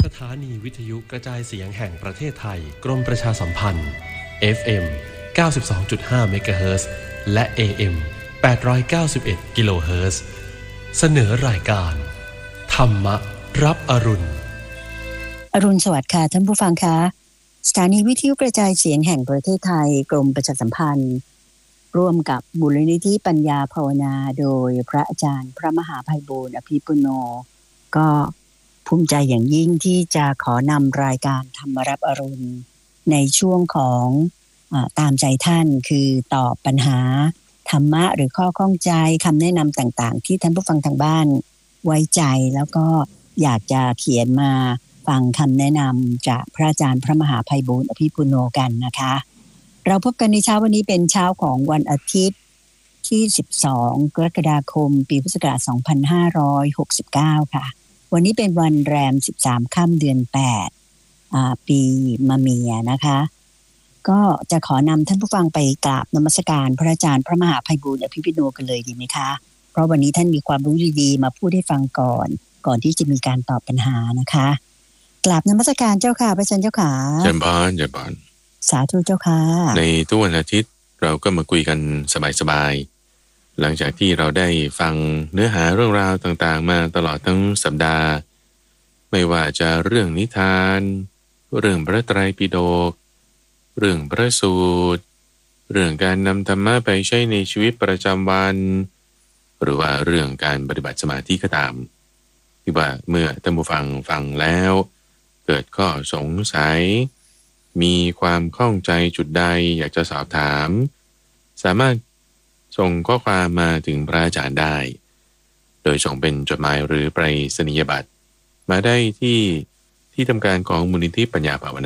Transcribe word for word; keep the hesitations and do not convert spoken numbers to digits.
ถานีวิทยุกระจายเสียงแห่งประเทศไทยกรมประชาสัมพันธ์ เอฟ เอ็ม เก้าสิบสองจุดห้า เมกะเฮิรตซ์ และ เอ เอ็ม แปดร้อยเก้าสิบเอ็ด กิโลเฮิรตซ์ เสนอรายการธรรมรับอรุณอรุณสวัสดิ์ค่ะท่านผู้ฟังคะสถานีวิทยุกระจายเสียงแห่งประเทศไทยกรมประชาสัมพันธ์ร่วมกับมูลนิธิปัญญาภาวนาโดยพระอาจารย์พระมหาไพบูลย์อภิปุโนก็ภูมิใจอย่างยิ่งที่จะขอนำรายการธรรมรับอรุณในช่วงของอ่าตามใจท่านคือตอบปัญหาธรรมะหรือข้อข้องใจคำแนะนำต่างๆที่ท่านผู้ฟังทางบ้านไว้ใจแล้วก็อยากจะเขียนมาฟังคำแนะนำจากพระอาจารย์พระมหาไพบูลย์อภิปุโนกันนะคะเราพบกันในเช้าวันนี้เป็นเช้าของวันอาทิตย์ที่สิบสองกรกฎาคมปีพุทธศักราชสองพันห้าร้อยหกสิบเก้าค่ะวันนี้เป็นวันแรมสิบสามค่ำเดือนแปดอ่าปีมะเมียนะคะก็จะขอนำท่านผู้ฟังไปกราบนมัสการพระอาจารย์พระมหาไพบูลย์อภิปุโนกันเลยดีไหมคะเพราะวันนี้ท่านมีความรู้ดีๆมาพูดให้ฟังก่อนก่อนที่จะมีการตอบปัญหานะคะกราบนมัสการเจ้าค่ะพระอาจารย์เจ้าค่ะเจริญพรเจริญพรสาธุเจ้าค่ะในทุกวันอาทิตย์เราก็มาคุยกันสบายๆหลังจากที่เราได้ฟังเนื้อหาเรื่องราวต่างๆมาตลอดทั้งสัปดาห์ไม่ว่าจะเรื่องนิทานเรื่องพระไตรปิฎกเรื่องพระสูตรเรื่องการนำธรรมะไปใช้ในชีวิตประจำวันหรือว่าเรื่องการปฏิบัติสมาธิก็ตามที่ว่าเมื่อท่านผู้ฟังฟังแล้วเกิดข้อสงสัยมีความข้องใจจุดใดอยากจะสอบถามสามารถส่งข้อความมาถึงพระอาจารย์ได้โดยส่งเป็นจดหมายหรือไปรษณียบัตรมาได้ที่ที่ทำการของมูลนิธิปัญญาภาว